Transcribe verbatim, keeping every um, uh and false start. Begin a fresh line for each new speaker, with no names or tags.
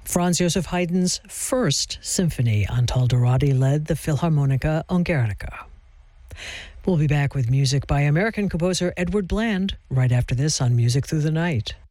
Franz Joseph Haydn's first symphony. Antal-Dohradi led the Philharmonica Ungarische. We'll be back with music by American composer Edward Bland right after this on Music Through the Night.